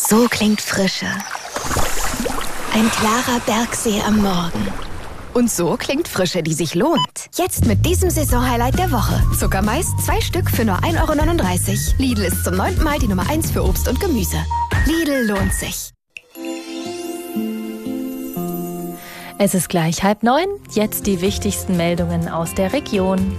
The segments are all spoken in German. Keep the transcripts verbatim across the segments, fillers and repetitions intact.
So klingt Frische. Ein klarer Bergsee am Morgen. Und so klingt Frische, die sich lohnt. Jetzt mit diesem Saisonhighlight der Woche. Zuckermais, zwei Stück für nur ein Euro neununddreißig. Lidl ist zum neunten Mal die Nummer eins für Obst und Gemüse. Lidl lohnt sich. Es ist gleich halb neun. Jetzt die wichtigsten Meldungen aus der Region.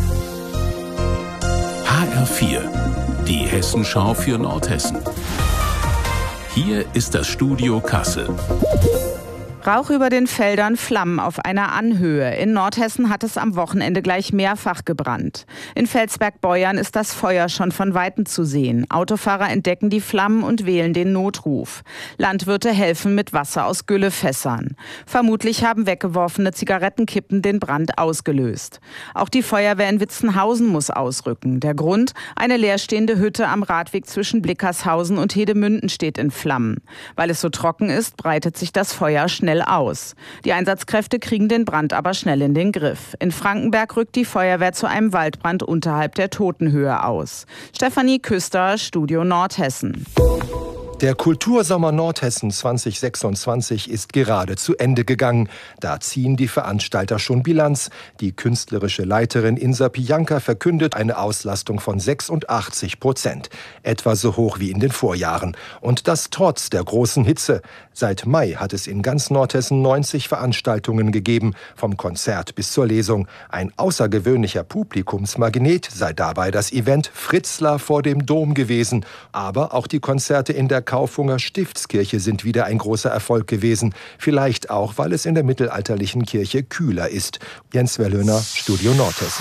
H R vier, die Hessenschau für Nordhessen. Hier ist das Studio Kassel. Rauch über den Feldern, Flammen auf einer Anhöhe. In Nordhessen hat es am Wochenende gleich mehrfach gebrannt. In Felsberg-Beuern ist das Feuer schon von Weitem zu sehen. Autofahrer entdecken die Flammen und wählen den Notruf. Landwirte helfen mit Wasser aus Güllefässern. Vermutlich haben weggeworfene Zigarettenkippen den Brand ausgelöst. Auch die Feuerwehr in Witzenhausen muss ausrücken. Der Grund? Eine leerstehende Hütte am Radweg zwischen Blickershausen und Hedemünden steht in Flammen. Weil es so trocken ist, breitet sich das Feuer schnell aus. Die Einsatzkräfte kriegen den Brand aber schnell in den Griff. In Frankenberg rückt die Feuerwehr zu einem Waldbrand unterhalb der Totenhöhe aus. Stefanie Küster, Studio Nordhessen. Der Kultursommer Nordhessen zwanzig sechsundzwanzig ist gerade zu Ende gegangen. Da ziehen die Veranstalter schon Bilanz. Die künstlerische Leiterin Insa Pijanka verkündet eine Auslastung von sechsundachtzig Prozent. Etwa so hoch wie in den Vorjahren. Und das trotz der großen Hitze. Seit Mai hat es in ganz Nordhessen neunzig Veranstaltungen gegeben, vom Konzert bis zur Lesung. Ein außergewöhnlicher Publikumsmagnet sei dabei das Event Fritzlar vor dem Dom gewesen. Aber auch die Konzerte in der Kaufunger Stiftskirche sind wieder ein großer Erfolg gewesen. Vielleicht auch, weil es in der mittelalterlichen Kirche kühler ist. Jens Wellhöhner, Studio Nordhessen.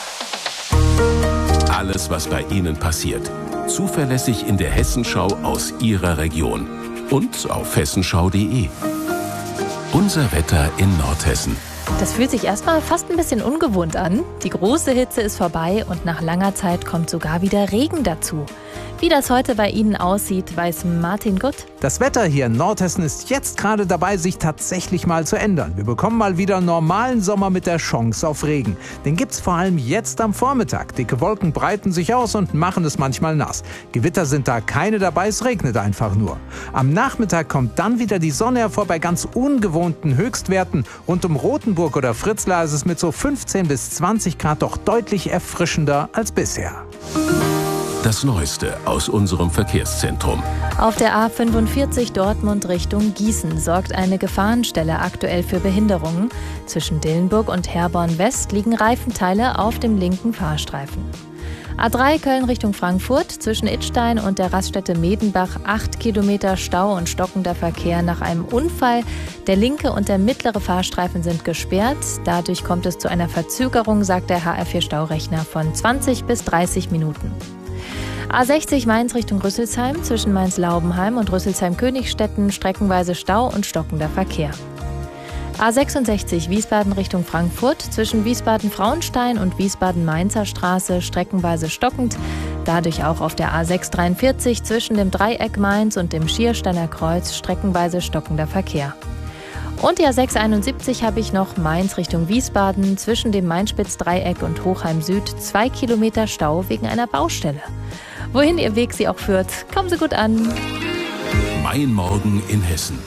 Alles, was bei Ihnen passiert. Zuverlässig in der Hessenschau aus Ihrer Region. Und auf hessenschau punkt de. Unser Wetter in Nordhessen. Das fühlt sich erstmal fast ein bisschen ungewohnt an. Die große Hitze ist vorbei und nach langer Zeit kommt sogar wieder Regen dazu. Wie das heute bei Ihnen aussieht, weiß Martin Gutt. Das Wetter hier in Nordhessen ist jetzt gerade dabei, sich tatsächlich mal zu ändern. Wir bekommen mal wieder normalen Sommer mit der Chance auf Regen. Den gibt's vor allem jetzt am Vormittag. Dicke Wolken breiten sich aus und machen es manchmal nass. Gewitter sind da keine dabei, es regnet einfach nur. Am Nachmittag kommt dann wieder die Sonne hervor bei ganz ungewohnten Höchstwerten. Rund um Rothenburg oder Fritzlar ist es mit so fünfzehn bis zwanzig Grad doch deutlich erfrischender als bisher. Das Neueste aus unserem Verkehrszentrum. Auf der A fünfundvierzig Dortmund Richtung Gießen sorgt eine Gefahrenstelle aktuell für Behinderungen. Zwischen Dillenburg und Herborn West liegen Reifenteile auf dem linken Fahrstreifen. A drei Köln Richtung Frankfurt, zwischen Idstein und der Raststätte Medenbach acht Kilometer Stau und stockender Verkehr nach einem Unfall. Der linke und der mittlere Fahrstreifen sind gesperrt. Dadurch kommt es zu einer Verzögerung, sagt der H R vier Staurechner, von zwanzig bis dreißig Minuten. A sechzig Mainz Richtung Rüsselsheim, zwischen Mainz-Laubenheim und Rüsselsheim-Königstetten streckenweise Stau und stockender Verkehr. A sechsundsechzig Wiesbaden Richtung Frankfurt, zwischen Wiesbaden-Frauenstein und Wiesbaden-Mainzer Straße streckenweise stockend. Dadurch auch auf der A sechshundertdreiundvierzig zwischen dem Dreieck Mainz und dem Schiersteiner Kreuz streckenweise stockender Verkehr. Und die A sechshunderteinundsiebzig habe ich noch Mainz Richtung Wiesbaden, zwischen dem Mainspitz-Dreieck und Hochheim Süd zwei Kilometer Stau wegen einer Baustelle. Wohin Ihr Weg Sie auch führt, kommen Sie gut an. Mein Morgen in Hessen.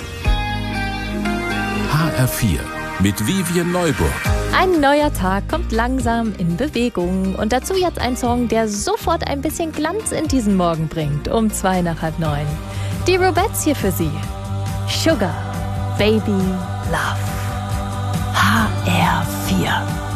H R vier mit Vivian Neuburg. Ein neuer Tag kommt langsam in Bewegung. Und dazu jetzt ein Song, der sofort ein bisschen Glanz in diesen Morgen bringt. Um zwei nach halb neun. Die Rubettes hier für Sie. Sugar, Baby, Love. H R vier.